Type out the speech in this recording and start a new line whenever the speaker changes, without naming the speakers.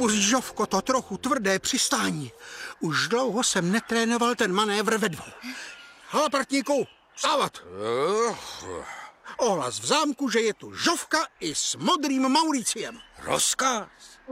Odpusť, Žovko, to trochu tvrdé přistání. Už dlouho jsem netrénoval ten manévr ve dvou. Hala, partníku, vstávat! Ohlas v zámku, že je tu Žovka i s modrým Mauriciem.
Rozkaz?